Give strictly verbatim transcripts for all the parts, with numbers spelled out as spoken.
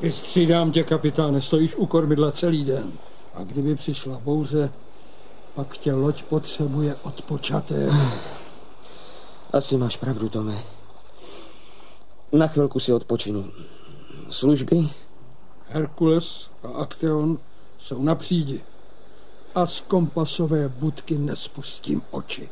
Vystřídám tě, kapitáne, stojíš u kormidla celý den. A kdyby přišla bouře, pak tě loď potřebuje odpočaté. Asi máš pravdu, Tome. Na chvilku si odpočinu. Služby? Herkules a Akteon jsou na přídi. A z kompasové budky nespustím oči.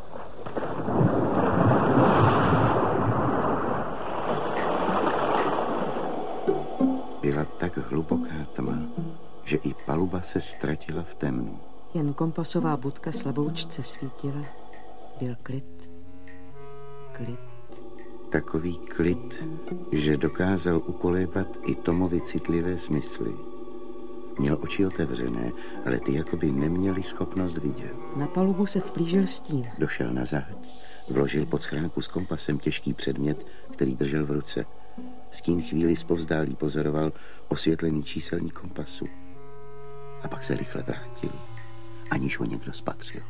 Byla tak hluboká tma, že i paluba se ztratila v temnu. Jen kompasová budka slaboučce svítila. Byl klid. Klid. Takový klid, že dokázal ukolébat i Tomovi citlivé smysly. Měl oči otevřené, ale ty jakoby neměli schopnost vidět. Na palubu se vplížil stín. Došel na záď, vložil pod schránku s kompasem těžký předmět, který držel v ruce. Stín chvíli zpovzdálí pozoroval osvětlený číselník kompasu. A pak se rychle vrátil, aniž ho někdo spatřil.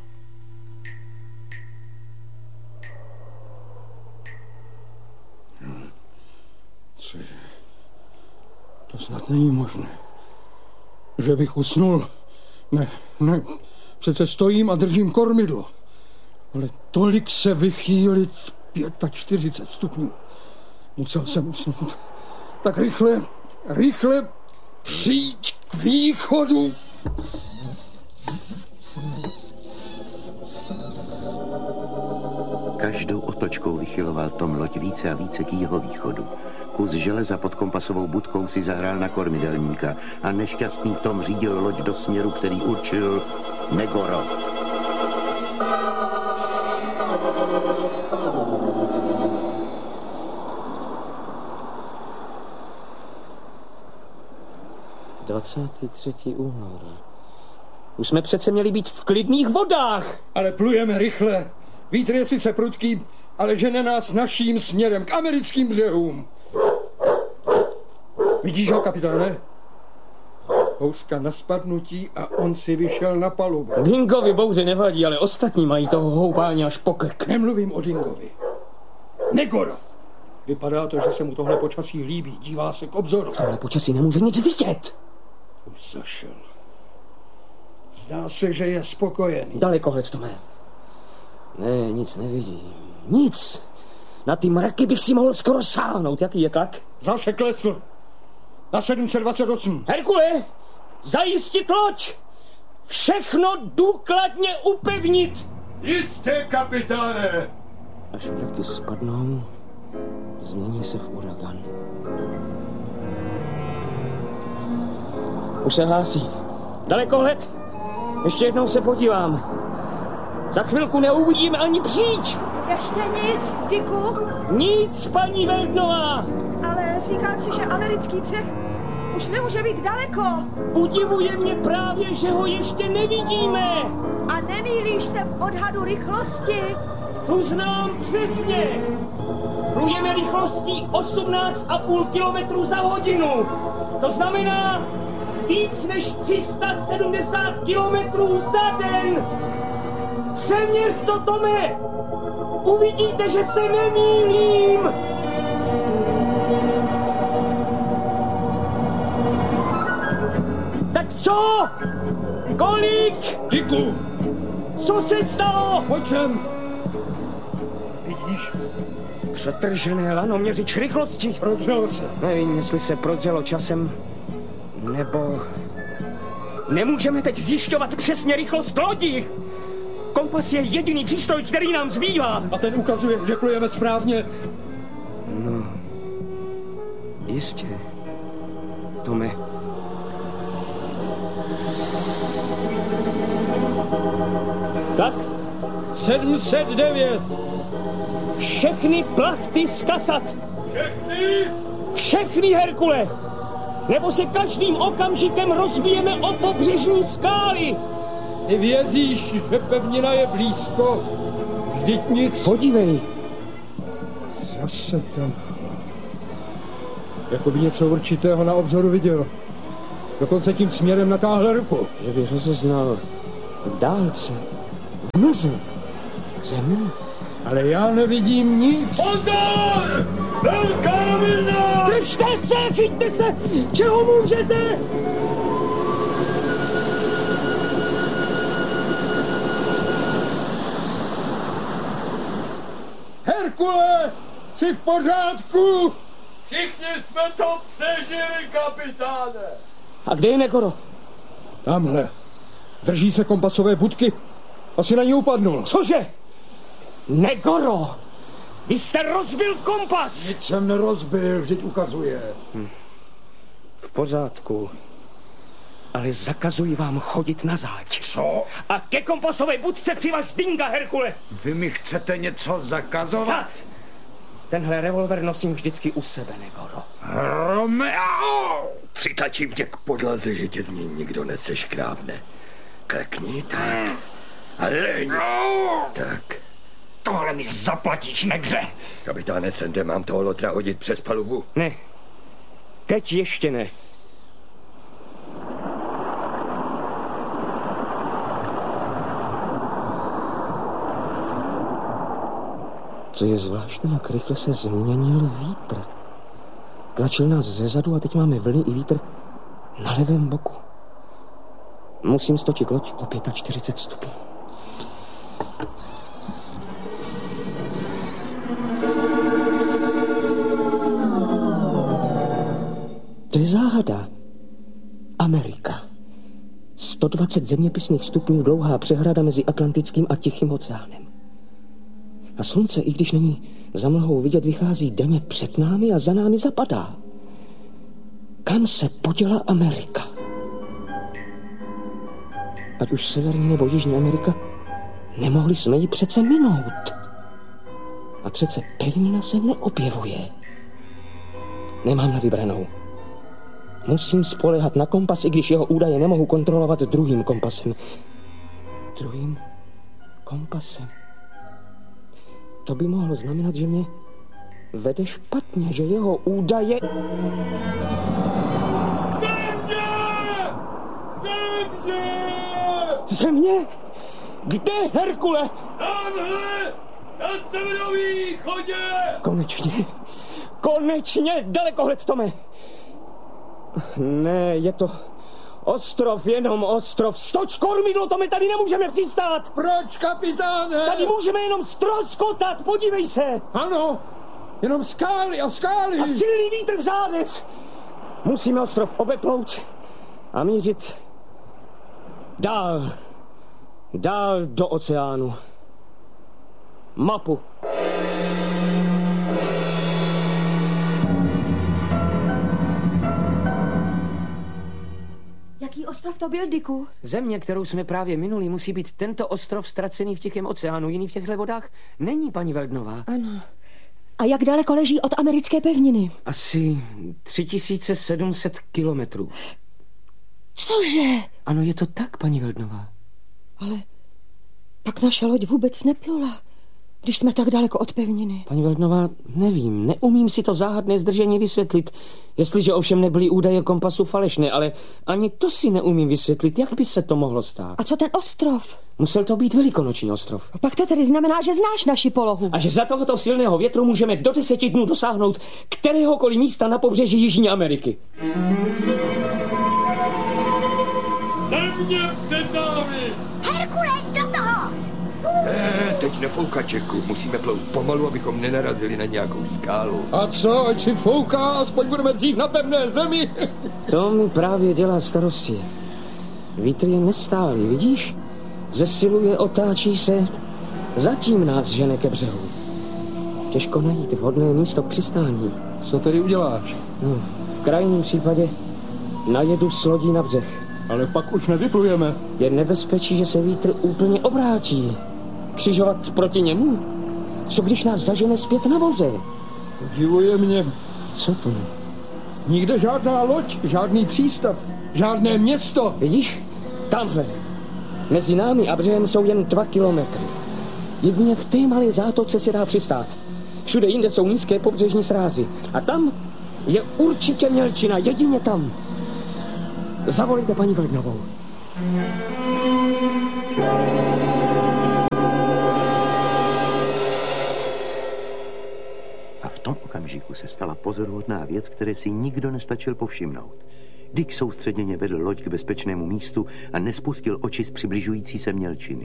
No, cože? To snad není možné. Že bych usnul? Ne, ne. Přece stojím a držím kormidlo. Ale tolik se vychýlit čtyřicet pět stupňů. Musel jsem usnout. Tak rychle, rychle přijď k východu. Každou otočkou vychyloval Tom loď více a více k jeho východu. Kus železa pod kompasovou budkou si zahrál na kormidelníka a nešťastný Tom řídil loď do směru, který určil Negoro. dvacátého třetího února. Už jsme přece měli být v klidných vodách. Ale plujeme rychle. Vítr je sice prudký, ale žene nás naším směrem k americkým břehům. Vidíš ho, kapitáne? Houska na spadnutí a on si vyšel na palubu. Dingovi bouře nevadí, ale ostatní mají toho houpání až po krk. Nemluvím o Dingovi. Negoro. Vypadá to, že se mu tohle počasí líbí. Dívá se k obzoru. V tomhle počasí nemůže nic vidět. Už zašel. Zdá se, že je spokojený. Dalekohled, Tome. Ne, nic nevidí. Nic. Na ty mraky bych si mohl skoro sáhnout. Jaký je tlak? Zase klesl. Na sedm set dvacet osm. Herkule, zajistit loď. Všechno důkladně upevnit. Jistě, kapitáne. Až mraky spadnou, změní se v uragan. Už se hlásí. Dalekohled. Ještě jednou se podívám. Za chvilku neuvidíme ani příč. Ještě nic, Diku? Nic, paní Veldnová. Ale říkal si, že americký břeh už nemůže být daleko. Udivuje mě právě, že ho ještě nevidíme. A nemýlíš se v odhadu rychlosti? Tu znám přesně. Plujeme rychlostí osmnáct a půl kilometru za hodinu. To znamená víc než tři sta sedmdesát kilometrů za den. Přeměř to, Tome. Uvidíte, že se nemýlím. Tak co? Kolik? Diku! Co se stalo? Pojď sem. Vidíš? Přetržené lanoměřič rychlosti. Prodřelo se. Nevím, jestli se prodřelo časem, nebo... Nemůžeme teď zjišťovat přesně rychlost lodi. Kompas je jediný přístroj, který nám zbývá. A ten ukazuje, že plujeme správně. No, jistě, Tome. Tak? sedm set devět. Všechny plachty zkasat. Všechny? Všechny, Herkule. Nebo se každým okamžikem rozbijeme o pobřežní skály. Ty věříš, že pevnina je blízko? Vždyť nic. Podívej. Zase ten chlap. Jako by něco určitého na obzoru viděl. Dokonce tím směrem natáhl ruku. Že by rozeznal v dálce, v mlze, k zemi. Ale já nevidím nic. Pozor! Velká vlna! Drž Držte se, chyťte se, čeho můžete? Herkule, jsi v pořádku? Všichni jsme to přežili, kapitáne. A kde je Negoro? Tamhle. Drží se kompasové budky. Asi na ní upadnul. Cože? Negoro! Vy jste rozbil kompas! Nic jsem nerozbil, vždyť ukazuje. Hm. V pořádku. Ale zakazuji vám chodit na záď. Co? A ke kompasové budce přivaž Dinga, Herkule! Vy mi chcete něco zakazovat? Stát! Tenhle revolver nosím vždycky u sebe, Negoro. Romeo! Přitlačím tě k podlaze, že tě z ní nikdo neseškrábne. Klekni, tak. A leň. Tak. Tohle mi zaplatíš, negře. Kapitáne Sende, mám toho lotra hodit přes palubu? Ne. Teď ještě ne. Co je zvláštní, jak rychle se změnil vítr. Tlačil nás zezadu a teď máme vlny i vítr na levém boku. Musím stočit loď o čtyřicet pět stupňů. To je záhada. Amerika. sto dvacet zeměpisných stupňů dlouhá přehrada mezi Atlantickým a Tichým oceánem. A slunce, i když není za mlhou vidět, vychází denně před námi a za námi zapadá. Kam se poděla Amerika? Ať už Severní nebo Jižní Amerika, nemohli jsme ji přece minout. A přece pevnina se neobjevuje. Nemám na vybranou. Musím spoléhat na kompas, i když jeho údaje nemohu kontrolovat druhým kompasem. Druhým kompasem. To by mohlo znamenat, že mě vede špatně, že jeho údaje... Země! Země! Země? Kde, Herkule? Tamhle! Na severovýchodě! Konečně. Konečně! Dalekohled, Tome! Ne, je to ostrov, jenom ostrov. Stoč kormidlo, Tome, tady nemůžeme přistát! Proč, kapitáne? Tady můžeme jenom ztroskotat, podívej se! Ano, jenom skály a skály. A silný vítr v zádech. Musíme ostrov obeplout a mířit dál. Dál do oceánu. Mapu. Jaký ostrov to byl, Dicku? Země, kterou jsme právě minuli, musí být tento ostrov ztracený v Tichém oceánu. Jiný v těchto vodách není, paní Veldnová. Ano. A jak daleko leží od americké pevniny? Asi tři tisíce sedm set kilometrů. Cože? Ano, je to tak, paní Veldnová. Ale pak naše loď vůbec neplula, když jsme tak daleko od pevniny. Paní Veldnová, nevím, neumím si to záhadné zdržení vysvětlit, jestliže ovšem nebyly údaje kompasu falešné, ale ani to si neumím vysvětlit, jak by se to mohlo stát. A co ten ostrov? Musel to být velikonoční ostrov. A pak to tedy znamená, že znáš naši polohu. A že za tohoto silného větru můžeme do deseti dnů dosáhnout kteréhokoliv místa na pobřeží Jižní Ameriky. Země před námi! Herkule, do toho! Ne, teď nefouká, Jacku. Musíme plout pomalu, abychom nenarazili na nějakou skálu. A co, ať si fouká, aspoň budeme dřív na pevné zemi. To mi právě dělá starosti. Vítr je nestálý, vidíš? Zesiluje, otáčí se, zatím nás žene ke břehu. Těžko najít vhodné místo k přistání. Co tedy uděláš? No, v krajním případě najedu s lodí na břeh. Ale pak už nevyplujeme. Je nebezpečí, že se vítr úplně obrátí. Křižovat proti němu? Co když nás zažene zpět na moře? Udivuje mě. Co to ne? Nikde žádná loď, žádný přístav, žádné město. Vidíš? Tamhle. Mezi námi a břehem jsou jen dva kilometry. Jedině v té malé zátoce se dá přistát. Všude jinde jsou nízké pobřežní srázy. A tam je určitě mělčina, jedině tam. Zavolejte paní Veldnovou. A v tom okamžiku okamžiku se stala pozoruhodná věc, které si nikdo nestačil povšimnout. Dick soustředěně vedl loď k bezpečnému místu a nespustil oči z přibližující se mělčiny.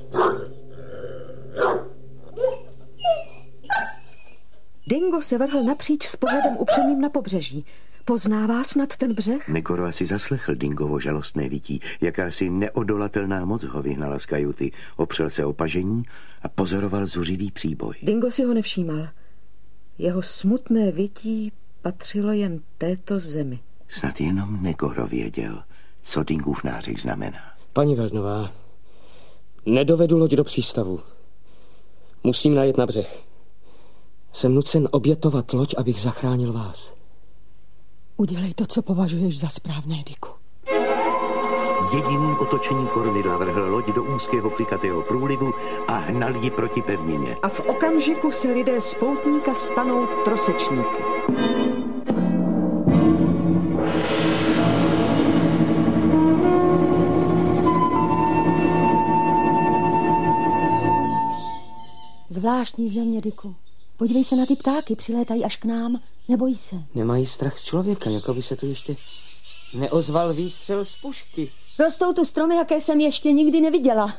Dingo se vrhl napříč s pohledem upřeným na pobřeží. Poznává snad ten břeh? Negoro asi zaslechl Dingovo žalostné vytí. Jakási neodolatelná moc ho vyhnala z kajuty. Opřel se o pažení a pozoroval zuřivý příboj. Dingo si ho nevšímal. Jeho smutné vytí patřilo jen této zemi. Snad jenom Negoro věděl, co Dingův nářek znamená. Paní Veldnová, nedovedu loď do přístavu. Musím najet na břeh. Jsem nucen obětovat loď, abych zachránil vás. Udělej to, co považuješ za správné, Dicku. Jediným otočením kormidla vrhl loď do úzkého klikatého průlivu a hnal ji proti pevnině. A v okamžiku se lidé z poutníka stanou trosečníky. Zvláštní země, Dicku. Podívej se na ty ptáky, přilétají až k nám. Nebojí se. Nemají strach z člověka, jako by se tu ještě neozval výstřel z pušky. Rostou tu stromy, jaké jsem ještě nikdy neviděla.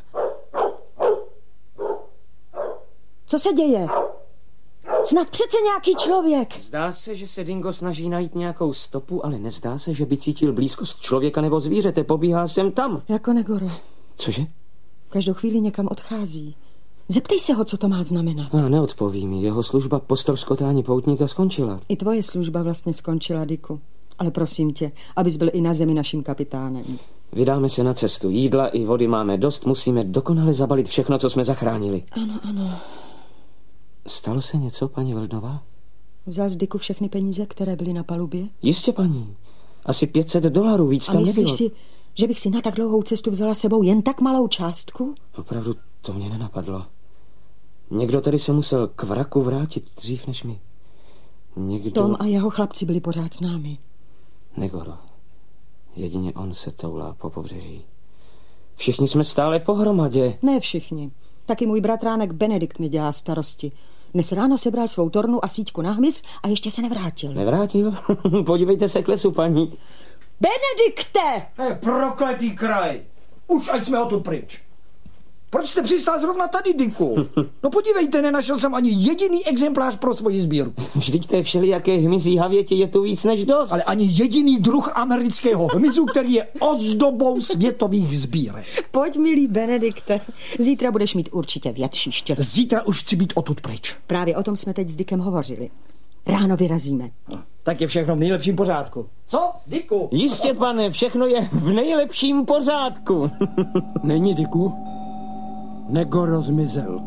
Co se děje? Snad přece nějaký člověk. Zdá se, že se Dingo snaží najít nějakou stopu, ale nezdá se, že by cítil blízkost člověka nebo zvířete. Pobíhá sem tam. Jako Negoro. Cože? Každou chvíli někam odchází. Zeptej se ho, co to má znamenat. A neodpoví mi. Jeho služba po ztroskotání poutníka skončila. I tvoje služba vlastně skončila, Dicku. Ale prosím tě, abys byl i na zemi naším kapitánem. Vydáme se na cestu. Jídla i vody máme dost. Musíme dokonale zabalit všechno, co jsme zachránili. Ano, ano. Stalo se něco, paní Veldnová? Vzal z Dicku všechny peníze, které byly na palubě? Jistě, paní. Asi pět set dolarů, víc tam nebylo. A myslíš si, že bych si na tak dlouhou cestu vzala sebou jen tak malou částku? Opravdu to mě nenapadlo. Někdo tady se musel k vraku vrátit dřív než my. Někdo... Tom a jeho chlapci byli pořád s námi. Negoro. Jedině on se toulá po pobřeží. Všichni jsme stále pohromadě. Ne všichni. Taky můj bratránek Benedikt mi dělá starosti. Dnes ráno sebral svou tornu a síťku na hmyz a ještě se nevrátil. Nevrátil? Podívejte se k lesu, paní. Benedikte! Hey, prokletý kraj. Už ať jsme odtud pryč. Proč jste přistál zrovna tady, Dicku? No podívejte, nenašel jsem ani jediný exemplář pro svoji sbírku. Vždyť té všelijaké hmyzí havětě je tu víc než dost. Ale ani jediný druh amerického hmyzu, který je ozdobou světových sbírek. Pojď, milý Benedikte. Zítra budeš mít určitě větší štěstí. Zítra už chci být odtud pryč. Právě o tom jsme teď s Dickem hovořili. Ráno vyrazíme. No, tak je všechno v nejlepším pořádku. Co, Dicku? Jistě, pane, všechno je v nejlepším pořádku. Není, Dicku? Negoro zmizel.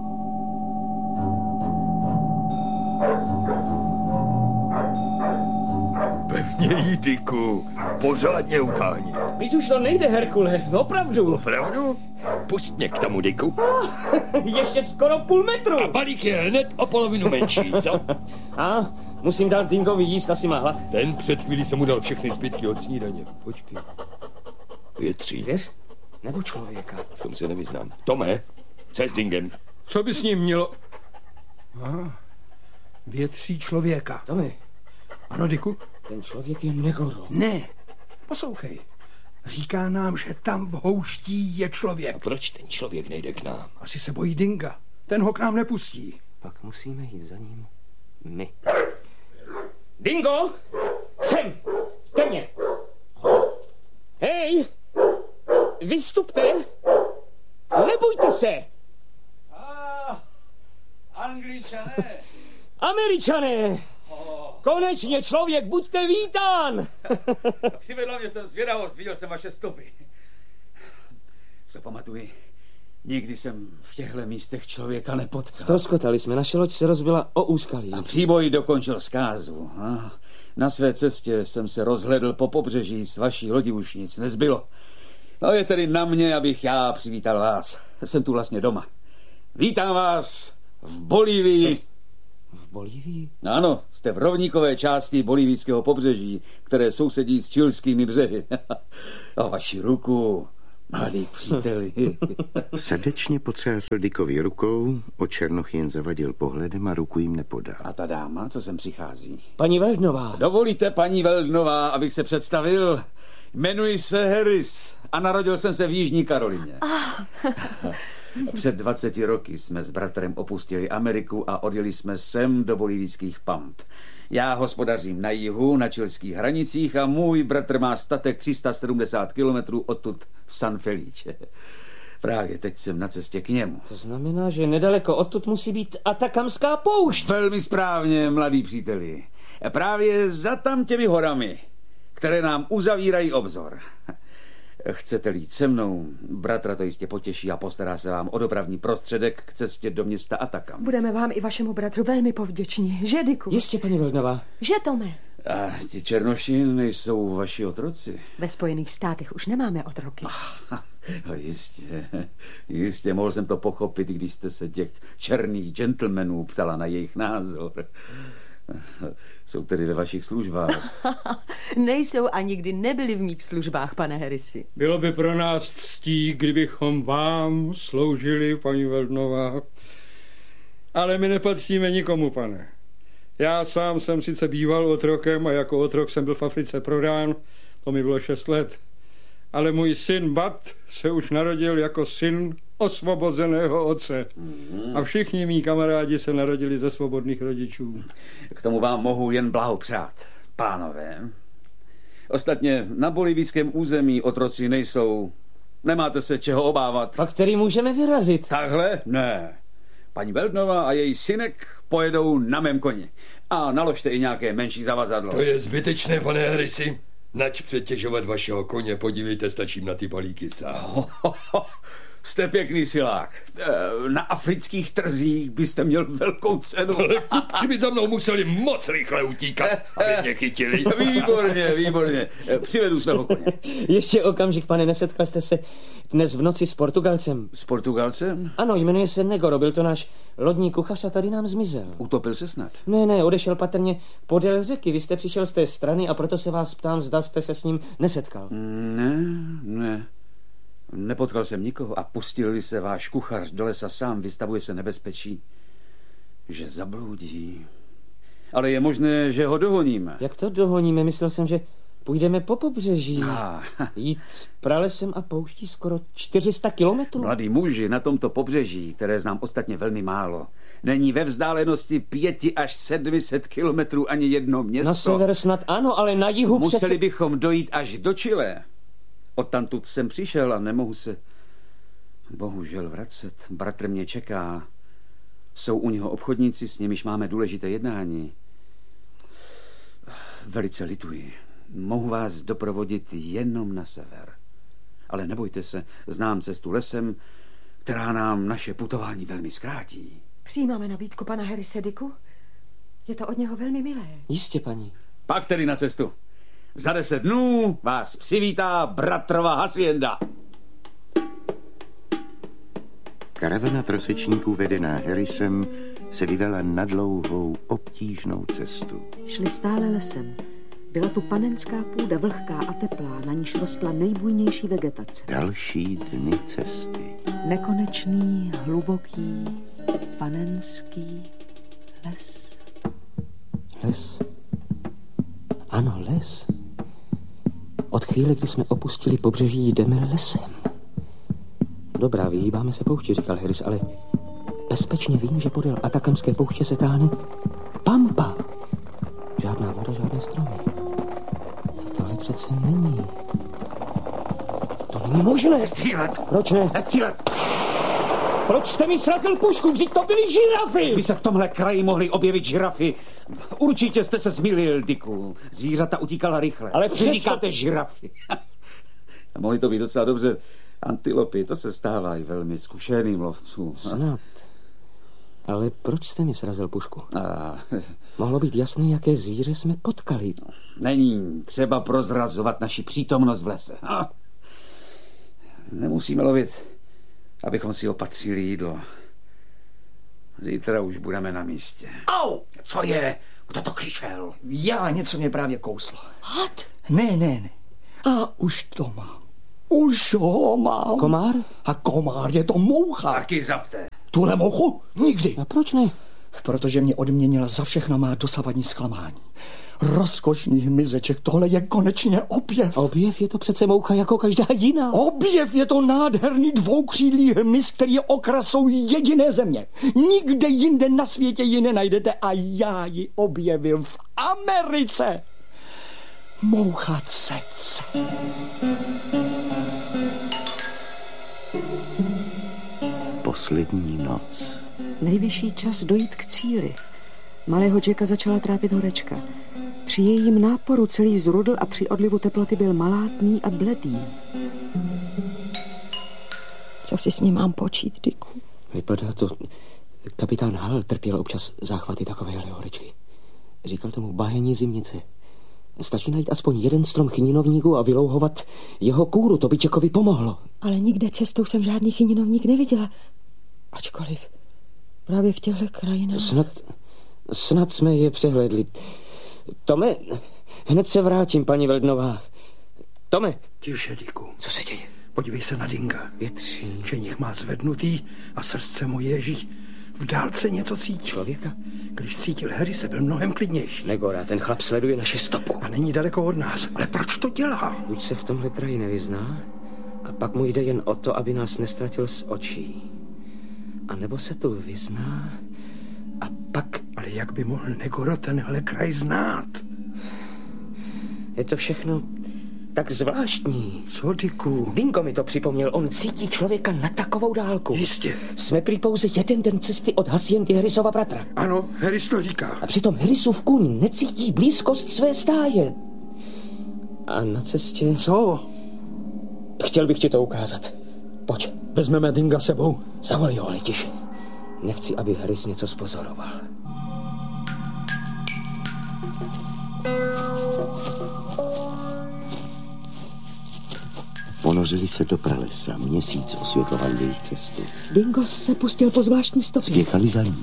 Pevně jí, Dicku. Pořádně utáhni. Víc už to nejde, Herkule, opravdu. Opravdu? Pust mě k tomu, Dicku. Ještě skoro půl metru. A balík je hned o polovinu menší, co? A musím dát Dingovi jíst, asi má hlad. Ten před chvílí jsem mu dal všechny zbytky od snídaně. Počkej. Větří. Zvěř? Nebo člověka? V tom se nevyznám. Tome, co je s Dingem? Co by s ním mělo? Aha, větří člověka. Tome. Ano, Dicku? Ten člověk je Negoro. Ne, poslouchej. Říká nám, že tam v houští je člověk. A proč ten člověk nejde k nám? Asi se bojí Dinga. Ten ho k nám nepustí. Pak musíme jít za ním my. Dingo! Sem! Ke mně! Hej! Vystupte! Nebojte se! Ah, Angličané! Američané! Konečně člověk, buďte vítán! Přivedla mě jsem zvědavost, viděl jsem vaše stopy. Co pamatuji, nikdy jsem v těchto místech člověka nepotkal. Stroskotali jsme, naše loď se rozbila o úskalí. A příboj dokončil zkázu. A na své cestě jsem se rozhledl po pobřeží, z vaší lodi už nic nezbylo. No je tedy na mě, abych já přivítal vás. Jsem tu vlastně doma. Vítám vás v Bolívii. V Bolívii? Ano, jste v rovníkové části bolívijského pobřeží, které sousedí s čilskými břehy. A vaši ruku Mladý příteli. Srdečně potřásl Dickovi rukou, o černochy jen zavadil pohledem a ruku jim nepodal. A ta dáma, co sem přichází? Paní Weldnová. Dovolíte, paní Weldnová, abych se představil? Jmenuji se Harris a narodil jsem se v Jižní Karolině. Ah. Před dvaceti roky jsme s bratrem opustili Ameriku a odjeli jsme sem do bolivijských Pamp. Já hospodařím na jihu, na čilských hranicích a můj bratr má statek tři sta sedmdesát kilometrů odtud v San Felice. Právě teď jsem na cestě k němu. To znamená, že nedaleko odtud musí být Atakamská poušť. Velmi správně, mladý příteli. Právě za tam těmi horami, které nám uzavírají obzor. Chcete-li jít se mnou, bratra to jistě potěší a postará se vám o dopravní prostředek k cestě do města Atakam. Budeme vám i vašemu bratru velmi povděční, že, Diku? Jistě, paní Weldnová. Že, Tome? A ti černoši nejsou vaši otroci? Ve Spojených státech už nemáme otroky. No, jistě, jistě, mohl jsem to pochopit, když jste se těch černých gentlemanů ptala na jejich názor. Jsou tedy ve vašich službách? Nejsou a nikdy nebyli v mých službách, pane Harrisi. Bylo by pro nás ctí, kdybychom vám sloužili, paní Weldnová. Ale my nepatříme nikomu, pane. Já sám jsem sice býval otrokem a jako otrok jsem byl v Africe prodán, to mi bylo šest let. Ale můj syn Bat se už narodil jako syn osvobozeného otce. Mm-hmm. A všichni mý kamarádi se narodili ze svobodných rodičů. K tomu vám mohu jen blahopřát, pánové. Ostatně na bolivijském území otroci nejsou. Nemáte se čeho obávat. A který můžeme vyrazit? Takhle? Ne. Paní Weldnová a její synek pojedou na mém koni. A naložte i nějaké menší zavazadlo. To je zbytečné, pane Harrisi. Nač přetěžovat vašeho koně, podívejte, stačím na ty balíky sám. Jste pěkný silák. Na afrických trzích byste měl velkou cenu. Ale kupči by za mnou museli moc rychle utíkat, aby mě chytili. Výborně, výborně. Přivedu svého koně. Ještě okamžik, pane, nesetkal jste se dnes v noci s Portugalcem? S Portugalcem? Ano, jmenuje se Negoro, byl to náš lodní kuchař a tady nám zmizel. Utopil se snad? Ne, ne, odešel patrně podél řeky. Vy jste přišel z té strany a proto se vás ptám, zda jste se s ním nesetkal. Ne, ne. Nepotkal jsem nikoho a pustil-li se váš kuchař do lesa sám, vystavuje se nebezpečí, že zabloudí. Ale je možné, že ho dohoníme. Jak to dohoníme? Myslel jsem, že půjdeme po pobřeží. Ah. Jít pralesem a pouští skoro čtyři sta kilometrů. Mladý muži na tomto pobřeží, které znám ostatně velmi málo, není ve vzdálenosti pěti až sedmi set kilometrů ani jedno město. Na sever snad ano, ale na jihu museli přece... bychom dojít až do Chile. Odtamtud jsem přišel a nemohu se bohužel vracet. Bratr mě čeká. Jsou u něho obchodníci, s nimiž máme důležité jednání. Velice lituji. Mohu vás doprovodit jenom na sever. Ale nebojte se, znám cestu lesem, která nám naše putování velmi zkrátí. Přijímáme nabídku pana Harrise, Diku? Je to od něho velmi milé. Jistě, paní. Pak tedy na cestu. Za deset dnů vás přivítá bratrova hacienda. Karavana trosečníků vedená Harrisem se vydala na dlouhou, obtížnou cestu. Šli stále lesem. Byla tu panenská půda vlhká a teplá, na níž rostla nejbujnější vegetace. Další dny cesty. Nekonečný, hluboký, panenský les. Les? Ano, les. Od chvíle, kdy jsme opustili pobřeží, jdeme lesem. Dobrá, vyhýbáme se poušti, říkal Harris, ale bezpečně vím, že podél Atakamské pouště se táhne pampa. Žádná voda, žádné stromy. A tohle přece není. To není možné. Nestřílet. Proč ne? Nestřílet. Proč jste mi srazil pušku? Vždyť to byly žirafy. By se v tomhle kraji mohly objevit žirafy. Určitě jste se zmýlil, Diku. Zvířata utíkala rychle. Ale přesto... říkáte žirafy. A mohly to být docela dobře antilopy. To se stává i velmi zkušeným lovcům. Snad. Ale proč jste mi srazil pušku? A... Mohlo být jasné, jaké zvíře jsme potkali. Není třeba prozrazovat naši přítomnost v lese. A... Nemusíme lovit, abychom si opatřili jídlo. Zítra už budeme na místě. Au! Co je? Kdo to křičel? Já, něco mě právě kouslo. Had? Ne, ne, ne. A už to mám. Už ho mám. Komár? A komár je to moucha. Taky zapte. Tuhle mouchu? Nikdy. A proč ne? Protože mě odměnila za všechno má dosavadní zklamání. Rozkošný hmyzeček, tohle je konečně objev. Objev je to přece moucha jako každá jiná. Objev je to nádherný dvoukřídlý hmyz, který je okrasou jediné země. Nikde jinde na světě ji nenajdete a já ji objevil v Americe. Moucha cec. Poslední noc. Nejvyšší čas dojít k cíli. Malého Jacka začala trápit horečka. Při jejím náporu celý zrudl a při odlivu teploty byl malátný a bledý. Co si s ním mám počít, Dicku? Vypadá to... Kapitán Hall trpěl občas záchvaty takovéhle horečky. Říkal tomu bájení zimnice. Stačí najít aspoň jeden strom chyninovníku a vylouhovat jeho kůru, to by Jackovi pomohlo. Ale nikde cestou jsem žádný chyninovník neviděla. Ačkoliv právě v těchto krajinách... Snad, snad jsme je přehlédli. Tome, hned se vrátím, paní Veldnová. Tome. Tiše, Dicku. Co se děje? Podívej se na Dinga. Větří. Ženich má zvednutý a srdce mu ježí. V dálce něco cítí. Člověka? Když cítil Harry, se byl mnohem klidnější. Negora, ten chlap sleduje naše stopu. A není daleko od nás. Ale proč to dělá? Buď se v tomhle kraji nevyzná, a pak mu jde jen o to, aby nás nestratil z očí. A nebo se tu vyzná a pak... Ale jak by mohl Negoro tenhle kraj znát? Je to všechno tak zvláštní. Co, Dicku? Dingo mi to připomněl, on cítí člověka na takovou dálku. Jistě. Jsme prý pouze jeden den cesty od Haciendy Harrisova bratra. Ano, Harris to říká. A přitom Harrisův kůň necítí blízkost své stáje. A na cestě... Co? Chtěl bych ti to ukázat. Pojď. Vezmeme Dinga sebou. Zavolej ho, ale tiše. Nechci, aby Harris něco spozoroval. Ponořili se do pralesa. Měsíc osvětloval jejich cestu. Dingo se pustil po zvláštní stopě. Spěchali za ní.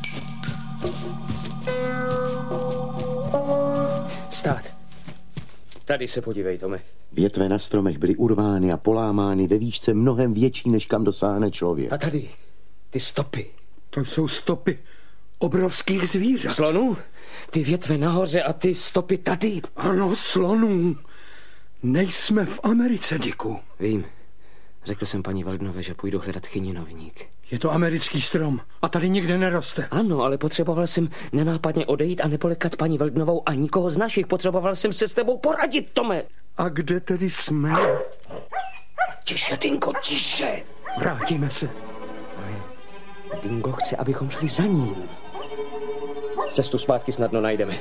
Stát. Tady se podívej, Tome. Větve na stromech byly urvány a polámány ve výšce mnohem větší, než kam dosáhne člověk. A tady ty stopy. To jsou stopy obrovských zvířat. Slonů? Ty větve nahoře a ty stopy tady. Ano, slonů. Nejsme v Americe, Dicku. Vím. Řekl jsem paní Veldnové, že půjdu hledat chyninovník. Je to americký strom a tady nikde neroste. Ano, ale potřeboval jsem nenápadně odejít a nepolekat paní Veldnovou a nikoho z našich. Potřeboval jsem se s tebou poradit, Tome. A kde tedy jsme? Tiše, Dingo, tiše. Vrátíme se. Ale Dingo chce, abychom šli za ním. Cestu zpátky snadno najdeme.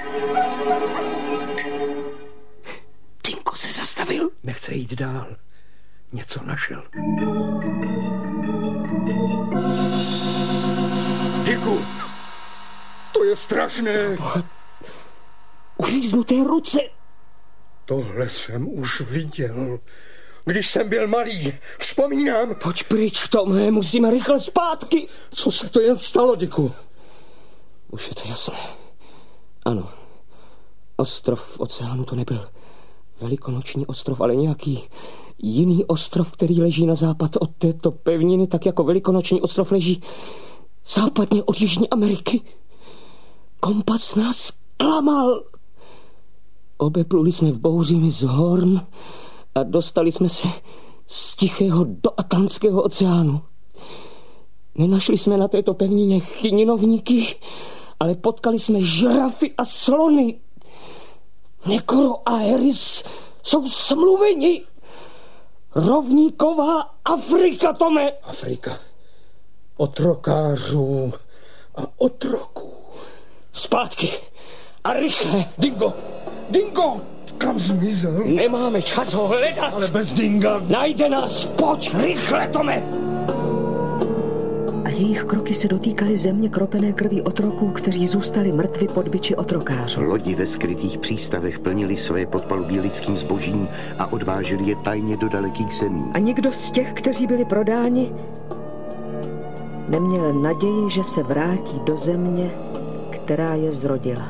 Dingo se zastavil. Nechce jít dál. Něco našel. Dicku, to je strašné. Uříznuté ruce. Tohle jsem už viděl, když jsem byl malý. Vzpomínám. Pojď pryč, Tome, musíme rychle zpátky. Co se to jen stalo, Dicku? Už je to jasné. Ano, ostrov v oceánu to nebyl. Velikonoční ostrov, ale nějaký jiný ostrov, který leží na západ od této pevniny, tak jako Velikonoční ostrov leží západně od Jižní Ameriky. Kompas nás klamal. Obepluli jsme v bouři z Horn a dostali jsme se z Tichého do Atlantského oceánu. Nenašli jsme na této pevnině chyninovníky, ale potkali jsme žirafy a slony. Negoro a Harris jsou smluveni. Rovníková Afrika, Tome. Afrika. Otrokářů a otroků. Zpátky. A rychle. Dingo. Dingo. Kam zmizel? Nemáme čas ho hledat. Ale bez Dinga. Najde nás. Pojď rychle, Tome. A jejich kroky se dotýkaly země kropené krví otroků, kteří zůstali mrtvi pod biči otrokářů. Lodi ve skrytých přístavech plnili své podpalubí lidským zbožím a odváželi je tajně do dalekých zemí. A nikdo z těch, kteří byli prodáni, neměl naději, že se vrátí do země, která je zrodila.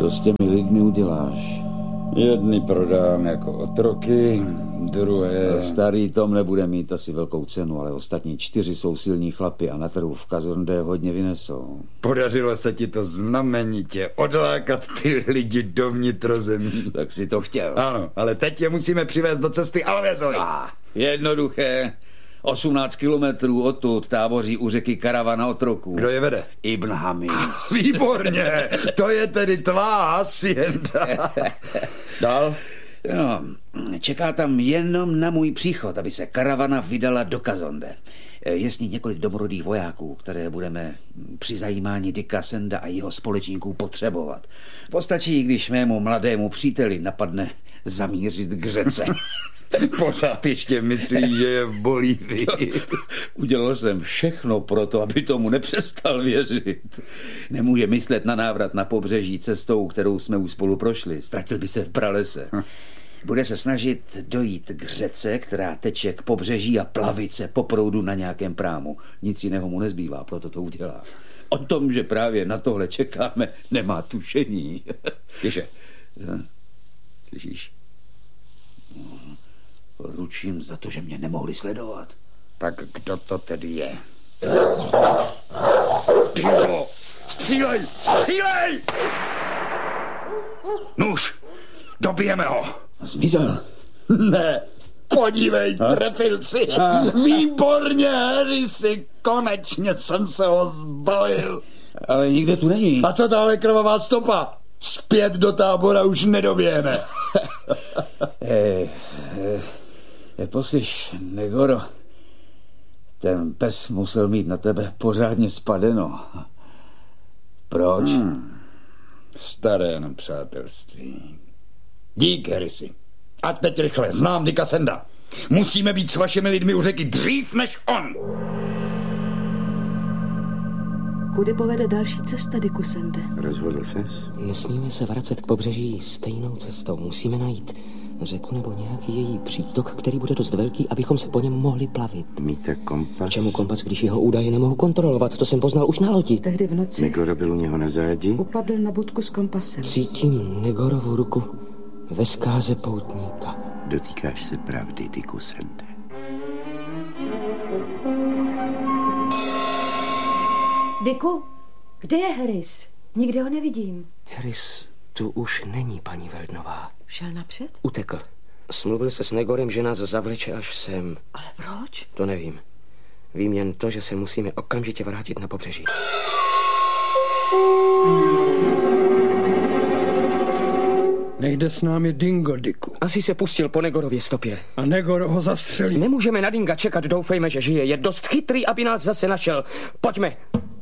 to s těmi lidmi uděláš? Jedny prodám jako otroky, druhé... Starý Tom nebude mít asi velkou cenu, ale ostatní čtyři jsou silní chlapi a na trhu v Kazonde hodně vynesou. Podařilo se ti to znamenitě odlákat ty lidi do vnitrozemí. Tak si to chtěl. Ano, ale teď je musíme přivést do cesty Alvezovi. Ah, jednoduché. osmnáct kilometrů odtud táboří u řeky karavana otroků. Kdo je vede? Ibn Hamis. Ah, výborně, to je tedy tvá hacienda. Dál? No, čeká tam jenom na můj příchod, aby se karavana vydala do Kazonde. Je s ní několik domorodých vojáků, které budeme při zajímání Dicka Sanda a jeho společníků potřebovat. Postačí, když mému mladému příteli napadne zamířit k řece. Pořád ještě myslí, že je v Bolívii. Udělal jsem všechno pro to, aby tomu nepřestal věřit. Nemůže myslet na návrat na pobřeží cestou, kterou jsme už spolu prošli. Ztratil by se v pralese. Bude se snažit dojít k řece, která teče k pobřeží a plavit se po proudu na nějakém prámu. Nic jiného mu nezbývá, proto to udělá. O tom, že právě na tohle čekáme, nemá tušení. Ježe, slyšíš? Ručím za to, že mě nemohli sledovat. Tak kdo to tedy je? Dingo! Střílej! Střílej! Nuž! Dobijeme ho! Zmizel. Ne! Podívej, a? Trefil si! A? Výborně, Harrisy! Konečně jsem se ho zbavil! Ale nikde tu není. A co tahle krvavá stopa? Zpět do tábora už nedoběhne. Hej, hej. Poslyš, Negoro, ten pes musel mít na tebe pořádně spadeno. Proč? Hmm. Staré nepřátelství. Dík, Harrisy. A teď rychle, znám Dicka Sanda. Musíme být s vašimi lidmi u řeky dřív než on. Kudy povede další cesta, Dicku Sande? Rozhodl ses? Nesmíme se vracet k pobřeží stejnou cestou. Musíme najít řeku nebo nějaký její přítok, který bude dost velký, abychom se po něm mohli plavit. Míte kompas? Čemu kompas, když jeho údaje nemohu kontrolovat? To jsem poznal už na lodi. Tehdy v noci Negoro byl u něho na zádi? upadl na budku s kompasem. Cítím Negorovu ruku ve zkáze poutníka. Dotýkáš se pravdy, Dicku Sande. Dicku, kde je Harris? Nikde ho nevidím. Harris tu už není, paní Veldnová. Šel napřed? Utekl. Smluvil se s Negorem, že nás zavleče až sem. Ale proč? To nevím. Vím jen to, že se musíme okamžitě vrátit na pobřeží. Nejde s námi Dingo, Dicku. Asi se pustil po Negorově stopě. A Negor ho zastřelí. Nemůžeme na Dinga čekat, doufejme, že žije. Je dost chytrý, aby nás zase našel. Pojďme.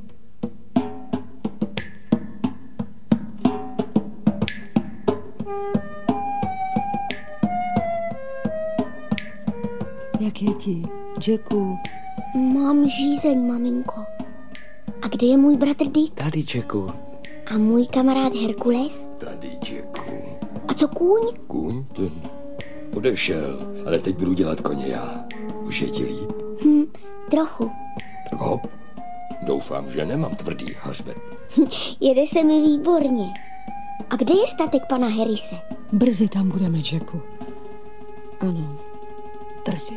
Jak je ti, Jacku? Mám žízeň, maminko. A kde je můj bratr Dick? Tady, Jacku. A můj kamarád Herkules? Tady, Jacku. A co kůň? Kůň? Ten odešel, ale teď budu dělat koně já. Už je ti líp? Hm, trochu. Tak hop. Doufám, že nemám tvrdý hřbet. Jede se mi výborně. A kde je statek pana Harrise? Brzy tam budeme, Jacku. Ano, brzy.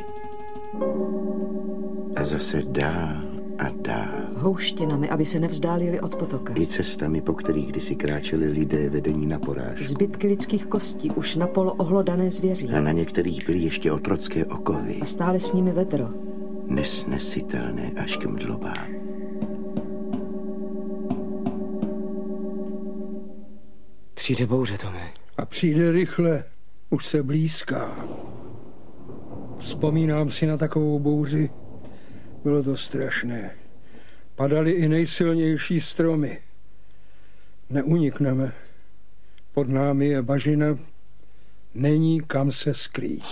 A zase dál a dál. Houštěnami, aby se nevzdálili od potoka. I cestami, po kterých kdysi kráčeli lidé vedení na porážku. Zbytky lidských kostí, už napolo ohlodané zvěří. A na některých byly ještě otrocké okovy. A stále s nimi vedro. Nesnesitelné až k mdlobám. Přijde bouře, Tome. A přijde rychle. Už se blízká. Vzpomínám si na takovou bouři. Bylo to strašné. Padaly i nejsilnější stromy. Neunikneme. Pod námi je bažina. Není kam se skrýt.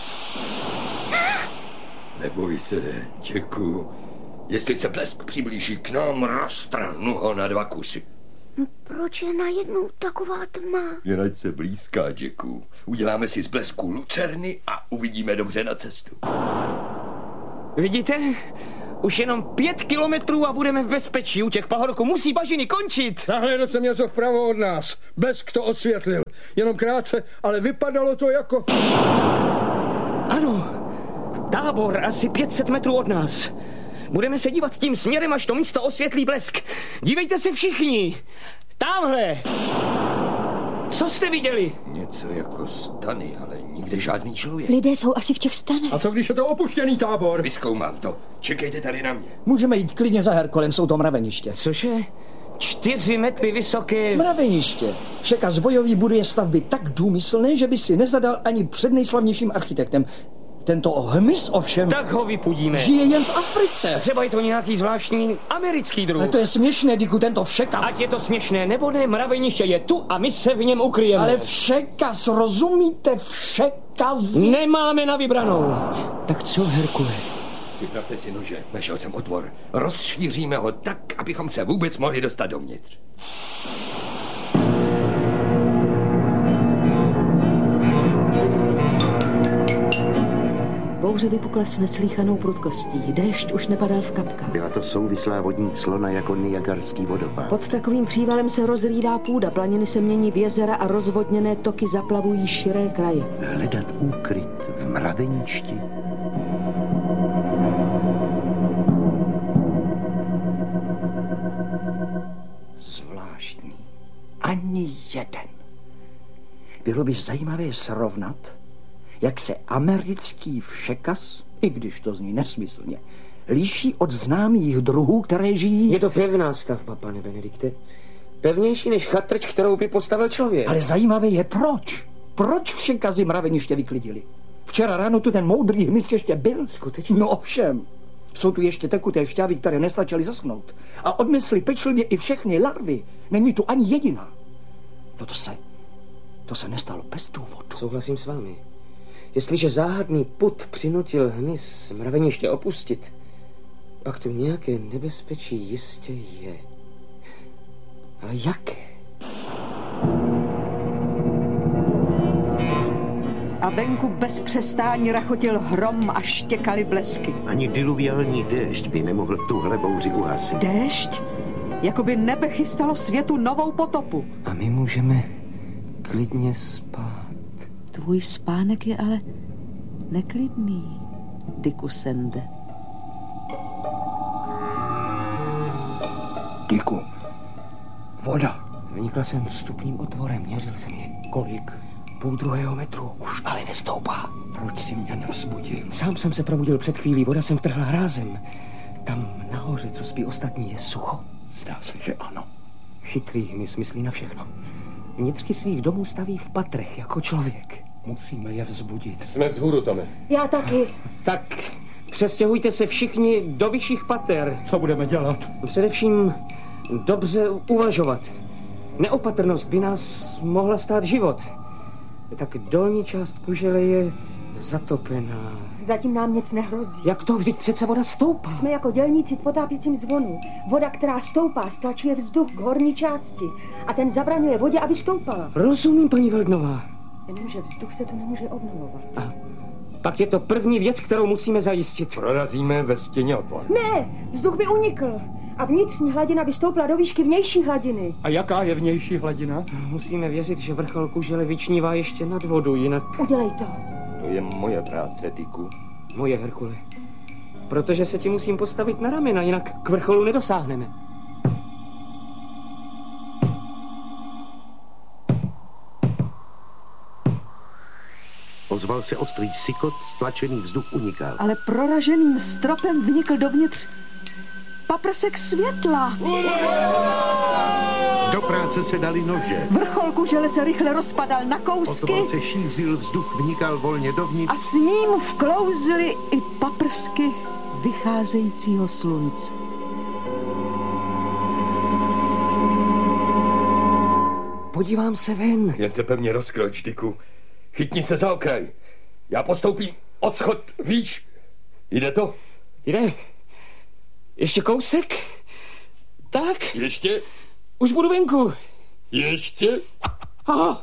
Neboj se, Jacku. Jestli se blesk přiblíží k nám, roztrhnu ho na dva kusy. Proč je najednou taková tma? Jen ať se blízká, Jacku. Uděláme si z blesku lucerny a uvidíme dobře na cestu. Vidíte? Už jenom pět kilometrů a budeme v bezpečí. Útěk pahorku musí bažiny končit. Zahlédl jsem něco vpravo od nás. Blesk to osvětlil. Jenom krátce, ale vypadalo to jako... Ano, tábor asi pět set metrů od nás. Budeme se dívat tím směrem, až to místo osvětlí blesk. Dívejte se všichni. Tamhle. Co jste viděli? Něco jako stany, ale nikde žádný člověk. Lidé jsou asi v těch stanech. A co když je to opuštěný tábor? Vyzkoumám to. Čekejte tady na mě. Můžeme jít klidně za Herkolem, jsou to mraveniště. Cože? Čtyři metry vysoké... Mraveniště. Všeka zbojový buduje stavby tak důmyslné, že by si nezadal ani před nejslavnějším architektem. Tento hmyz ovšem... Tak ho vypudíme. Žije jen v Africe. A třeba je to nějaký zvláštní americký druh. Ale to je směšné, Diku, tento všekas. Ať je to směšné nebo ne, mraveniště je tu a my se v něm ukryjeme. Ale všekas, rozumíte? Všekas. Nemáme na vybranou. Tak co, Herkule? Připravte si nože, našel jsem otvor. Rozšíříme ho tak, abychom se vůbec mohli dostat dovnitř. Bouře vypukla s neslýchanou prudkostí. Déšť už nepadal v kapkách. Byla to souvislá vodní clona jako Niagarský vodopád. Pod takovým přívalem se rozrývá půda, planiny se mění v jezera a rozvodněné toky zaplavují širé kraje. Hledat úkryt v mraveništi. Zvláštní. Ani jeden. Bylo by zajímavé srovnat, jak se americký všekas, i když to zní nesmyslně, liší od známých druhů, které žijí... Je to pevná stavba, pane Benedikte. Pevnější než chatrč, kterou by postavil člověk. Ale zajímavé je proč. Proč všekazy mraveniště vyklidili? Včera ráno tu ten moudrý hmyz ještě byl. Skutečně? No ovšem. Jsou tu ještě tekuté šťávy, které nestačily zaschnout. A odnesli pečlivě i všechny larvy. Není tu ani jediná. No to se... To se nestalo bez důvodu. Souhlasím s vámi. Jestliže záhadný pud přinutil hmyz mraveniště opustit, pak tu nějaké nebezpečí jistě je. Ale jaké? A venku bez přestání rachotil hrom a štěkaly blesky. Ani diluviální déšť by nemohl tuhle bouři uhasit. Déšť? Jakoby nebe chystalo světu novou potopu. A my můžeme klidně spát. Tvůj spánek je ale neklidný, Diku Sende. Diku, voda. Vynikla jsem vstupním otvorem, měřil jsem je. Kolik? Půl druhého metru. Už ale nestoupá. Proč si mě nevzbudil? Sám jsem se probudil před chvílí, voda jsem vtrhla hrázem. Tam nahoře, co spí ostatní, je sucho. Zdá se, že ano. Chytrý hmyz myslí na všechno. Vnitřky svých domů staví v patrech, jako člověk. Musíme je vzbudit. Jsme vzhůru, Tome. Já taky. Tak přestěhujte se všichni do vyšších pater. Co budeme dělat? Především dobře uvažovat. Neopatrnost by nás mohla stát život. Tak dolní část kužele je zatopená. Zatím nám nic nehrozí. Jak to? Vždyť přece voda stoupá. Jsme jako dělníci v potápěcím zvonu. Voda, která stoupá, stlačuje vzduch k horní části. A ten zabraňuje vodě, aby stoupala. Rozumím, paní Veldnová. Jenomže vzduch se tu nemůže obnovovat. A pak je to první věc, kterou musíme zajistit. Prorazíme ve stěně opor. Ne, vzduch by unikl. A vnitřní hladina by stoupla do výšky vnější hladiny. A jaká je vnější hladina? Musíme věřit, že vrchol kužele vyčnívá ještě nad vodu, jinak... Udělej to. To je moje práce, Diku. Moje, Herkule. Protože se ti musím postavit na ramena, jinak k vrcholu nedosáhneme. Ozval se ostrý sykot, stlačený vzduch unikal. Ale proraženým stropem vnikl dovnitř paprsek světla. Do práce se dali nože. Vrchol kužele se rychle rozpadal na kousky. Otvor se šířil, vzduch vnikal volně dovnitř. A s ním vklouzly i paprsky vycházejícího slunce. Podívám se ven. Jen se pevně rozkroč, Diku. Chytni se za okraj. Já postoupím o schod výš. Jde to? Jde. Ještě kousek? Tak. Ještě? Už budu venku. Ještě? Aha.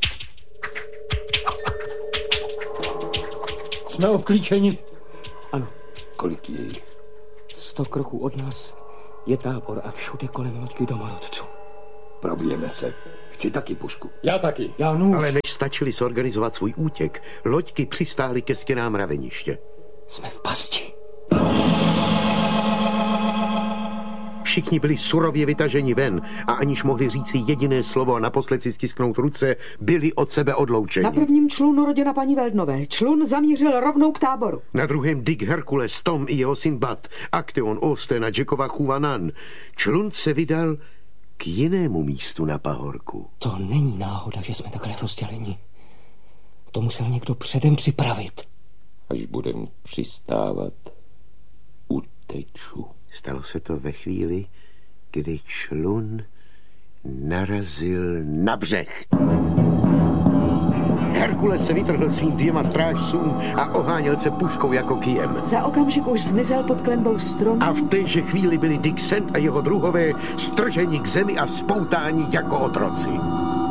Jsme obklíčeni. Ano. Kolik je jich? Sto kroků od nás je tábor a všude kolem loďky domorodců. Probijeme se. Chci taky pušku. Já taky. Já nůž. Ale než stačili zorganizovat svůj útěk, loďky přistály ke stěnám raveniště. Jsme v pasti. Všichni byli surově vytaženi ven a aniž mohli říci jediné slovo a naposled si stisknout ruce, byli od sebe odloučeni. Na prvním člunu rodina paní Veldnové. Člun zamířil rovnou k táboru. Na druhém Dick Hercules, Tom i jeho syn Bud, Acteon, Austen a Jackova chůva Nan. Člun se vydal k jinému místu na pahorku. To není náhoda, že jsme takhle rozděleni. To musel někdo předem připravit. Až budem přistávat, uteču. Stalo se to ve chvíli, kdy člun narazil na břeh. Herkules se vytrhl svým dvěma strážcům a oháněl se puškou jako kijem. Za okamžik už zmizel pod klenbou stromu. A v téže chvíli byli Dick Sand a jeho druhové strženi k zemi a spoutáni jako otroci.